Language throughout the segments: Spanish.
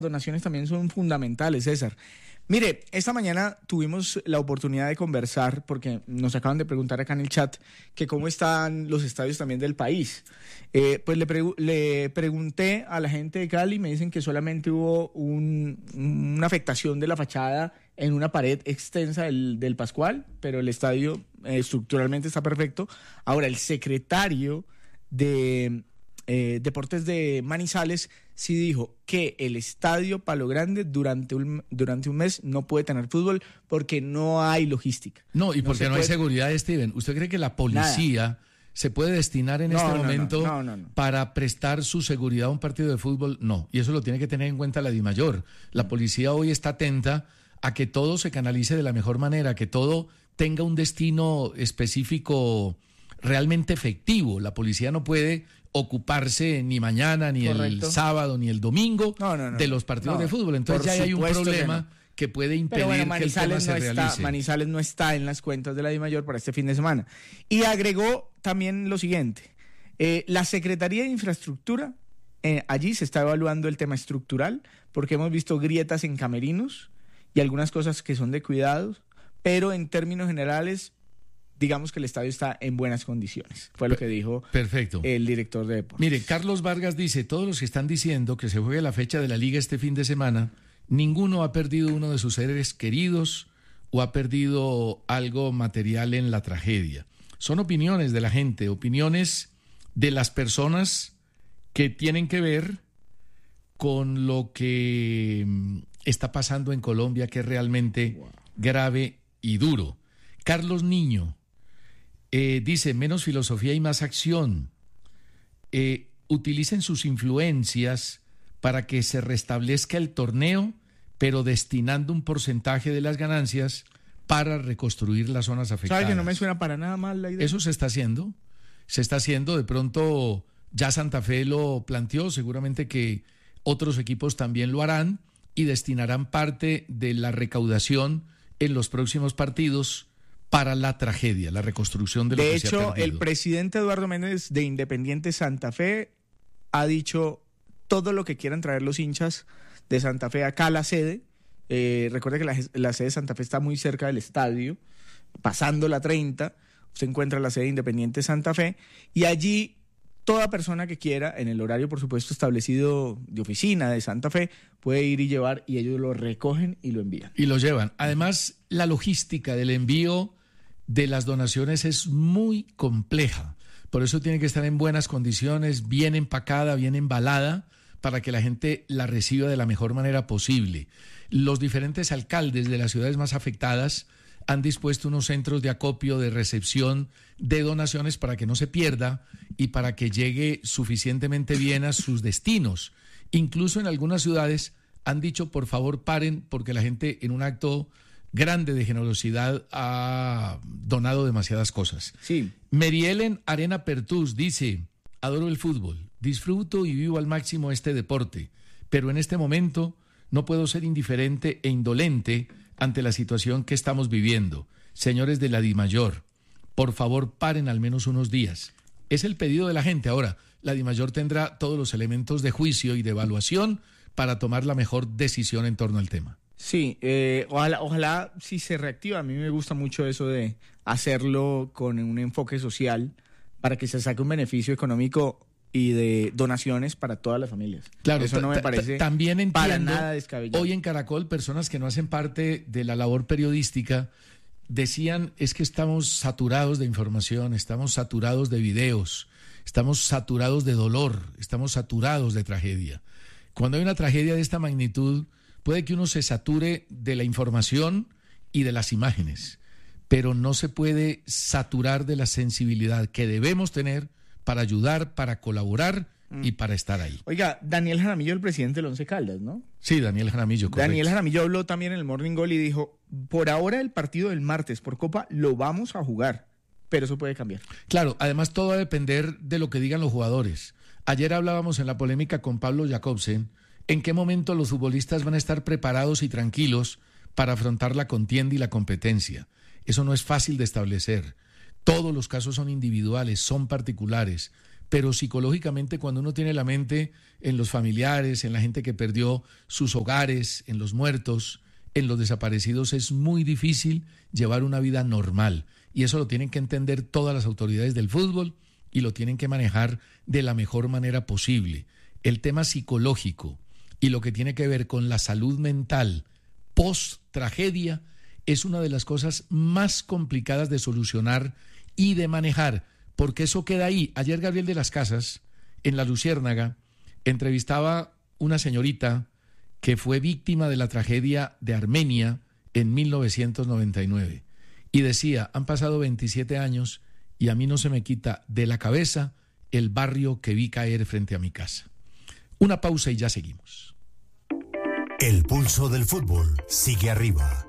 donaciones también son fundamentales, César. Mire, esta mañana tuvimos la oportunidad de conversar, porque nos acaban de preguntar acá en el chat que cómo están los estadios también del país. Pues le pregunté a la gente de Cali, me dicen que solamente hubo una afectación de la fachada en una pared extensa del Pascual, pero el estadio estructuralmente está perfecto. Ahora, el secretario de Deportes de Manizales sí dijo que el estadio Palo Grande durante un mes no puede tener fútbol porque no hay logística. No, y porque no hay seguridad, Steven. ¿Usted cree que la policía se puede destinar en este momento para prestar su seguridad a un partido de fútbol? No, y eso lo tiene que tener en cuenta la DIMAYOR. La policía hoy está atenta a que todo se canalice de la mejor manera, que todo tenga un destino específico realmente efectivo. La policía no puede ocuparse ni mañana, ni el sábado, ni el domingo de los partidos de fútbol. Entonces ya hay un problema que puede impedir que el tema se realice. Manizales no está en las cuentas de la DIMAYOR para este fin de semana. Y agregó también lo siguiente. La Secretaría de Infraestructura, allí se está evaluando el tema estructural, porque hemos visto grietas en camerinos y algunas cosas que son de cuidados, pero en términos generales, digamos que el estadio está en buenas condiciones. Fue lo que dijo el director de deportes. Mire, Carlos Vargas dice, todos los que están diciendo que se juegue la fecha de la Liga este fin de semana, ninguno ha perdido uno de sus seres queridos o ha perdido algo material en la tragedia. Son opiniones de la gente, opiniones de las personas que tienen que ver con lo que está pasando en Colombia, que es realmente grave y duro. Carlos Niño dice, menos filosofía y más acción. Utilicen sus influencias para que se restablezca el torneo, pero destinando un porcentaje de las ganancias para reconstruir las zonas afectadas. ¿Sabe que no me suena para nada mal la idea? Eso se está haciendo. De pronto ya Santa Fe lo planteó, seguramente que otros equipos también lo harán y destinarán parte de la recaudación en los próximos partidos para la tragedia, la reconstrucción de lo que se ha perdido. De hecho, el presidente Eduardo Méndez de Independiente Santa Fe ha dicho todo lo que quieran traer los hinchas de Santa Fe acá a la sede. Recuerde que la sede de Santa Fe está muy cerca del estadio, pasando la 30, se encuentra la sede de Independiente Santa Fe, y allí toda persona que quiera, en el horario por supuesto establecido de oficina de Santa Fe, puede ir y llevar, y ellos lo recogen y lo envían. Y lo llevan. Además, la logística del envío de las donaciones es muy compleja. Por eso tiene que estar en buenas condiciones, bien empacada, bien embalada, para que la gente la reciba de la mejor manera posible. Los diferentes alcaldes de las ciudades más afectadas han dispuesto unos centros de acopio, de recepción de donaciones para que no se pierda y para que llegue suficientemente bien a sus destinos. Incluso en algunas ciudades han dicho, por favor, paren, porque la gente en un acto grande de generosidad ha donado demasiadas cosas. Sí. Merielen Arena Pertús dice, adoro el fútbol, disfruto y vivo al máximo este deporte, pero en este momento no puedo ser indiferente e indolente ante la situación que estamos viviendo. Señores de la DIMAYOR, por favor paren al menos unos días. Es el pedido de la gente. Ahora, la DIMAYOR tendrá todos los elementos de juicio y de evaluación para tomar la mejor decisión en torno al tema. Sí, ojalá si se reactiva. A mí me gusta mucho eso de hacerlo con un enfoque social para que se saque un beneficio económico y de donaciones para todas las familias. Claro, eso no me parece también entiendo, para nada descabellado. Hoy en Caracol, personas que no hacen parte de la labor periodística decían, es que estamos saturados de información, estamos saturados de videos, estamos saturados de dolor, estamos saturados de tragedia. Cuando hay una tragedia de esta magnitud, puede que uno se sature de la información y de las imágenes, pero no se puede saturar de la sensibilidad que debemos tener para ayudar, para colaborar y para estar ahí. Oiga, Daniel Jaramillo, el presidente del Once Caldas, ¿no? Sí, Daniel Jaramillo, correcto. Daniel Jaramillo habló también en el Morning Goal y dijo, por ahora el partido del martes por Copa lo vamos a jugar, pero eso puede cambiar. Claro, además todo va a depender de lo que digan los jugadores. Ayer hablábamos en la polémica con Pablo Jacobsen, en qué momento los futbolistas van a estar preparados y tranquilos para afrontar la contienda y la competencia. Eso no es fácil de establecer. Todos los casos son individuales, son particulares, pero psicológicamente cuando uno tiene la mente en los familiares, en la gente que perdió sus hogares, en los muertos, en los desaparecidos, es muy difícil llevar una vida normal. Y eso lo tienen que entender todas las autoridades del fútbol y lo tienen que manejar de la mejor manera posible. El tema psicológico y lo que tiene que ver con la salud mental post-tragedia es una de las cosas más complicadas de solucionar y de manejar, porque eso queda ahí. Ayer Gabriel de las Casas, en La Luciérnaga, entrevistaba una señorita que fue víctima de la tragedia de Armenia en 1999 y decía, han pasado 27 años y a mí no se me quita de la cabeza el barrio que vi caer frente a mi casa. Una pausa y ya seguimos. El pulso del fútbol sigue arriba.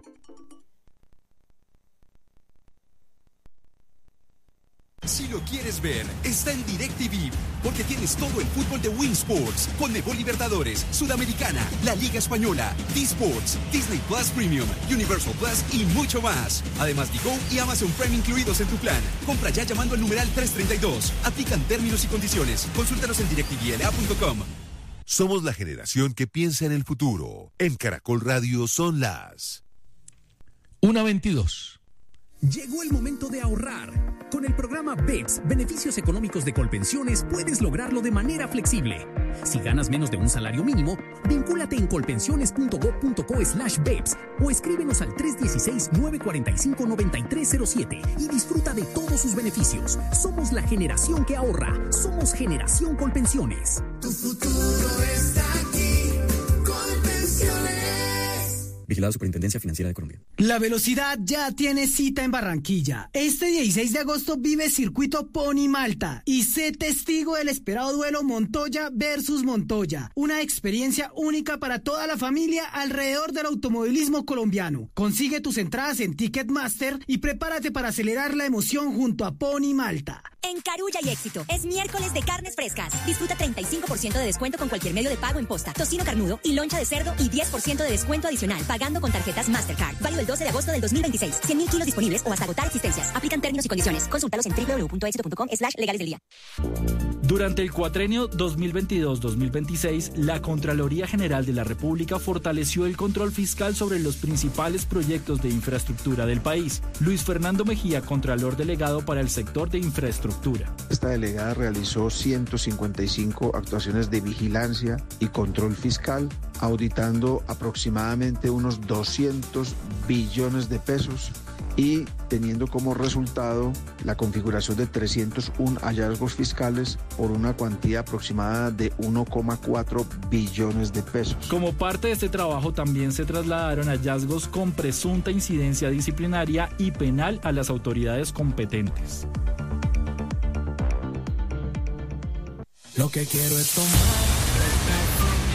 Si lo quieres ver, está en DirecTV, porque tienes todo el fútbol de Win Sports, Conmebol Libertadores, Sudamericana, la Liga Española, D-Sports, Disney Plus Premium, Universal Plus y mucho más. Además, Digo y Amazon Prime incluidos en tu plan. Compra ya llamando al numeral 332. Aplican términos y condiciones. Consúltanos en directvla.com. Somos la generación que piensa en el futuro. En Caracol Radio son las 1:22. Llegó el momento de ahorrar. Con el programa BEPS, Beneficios Económicos de Colpensiones, puedes lograrlo de manera flexible. Si ganas menos de un salario mínimo, vincúlate en colpensiones.gov.co/BEPS o escríbenos al 316-945-9307 y disfruta de todos sus beneficios. Somos la generación que ahorra. Somos Generación Colpensiones. Tu futuro está aquí. Colpensiones. Vigilado Superintendencia Financiera de Colombia. La velocidad ya tiene cita en Barranquilla. Este 16 de agosto vive Circuito Pony Malta y sé testigo del esperado duelo Montoya versus Montoya. Una experiencia única para toda la familia alrededor del automovilismo colombiano. Consigue tus entradas en Ticketmaster y prepárate para acelerar la emoción junto a Pony Malta. En Carulla y Éxito, es miércoles de carnes frescas. Disfruta 35% de descuento con cualquier medio de pago en posta, tocino carnudo y loncha de cerdo y 10% de descuento adicional pagando con tarjetas Mastercard. Válido el 12 de agosto del 2026. 100.000 kilos disponibles o hasta agotar existencias. Aplican términos y condiciones. Consúltalos en www.exito.com/legales del día. Durante el cuatrenio 2022-2026, la Contraloría General de la República fortaleció el control fiscal sobre los principales proyectos de infraestructura del país. Luis Fernando Mejía, Contralor Delegado para el sector de infraestructura. Esta delegada realizó 155 actuaciones de vigilancia y control fiscal, auditando aproximadamente unos 200 billones de pesos y teniendo como resultado la configuración de 301 hallazgos fiscales por una cuantía aproximada de 1,4 billones de pesos. Como parte de este trabajo también se trasladaron hallazgos con presunta incidencia disciplinaria y penal a las autoridades competentes. Lo que quiero es tomar